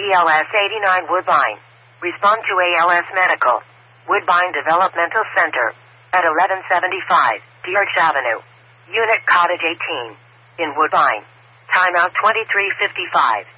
BLS 89 Woodbine. Respond to ALS Medical. Woodbine Developmental Center. At 1175 Dearch Avenue. Unit Cottage 18. In Woodbine. Timeout 2355.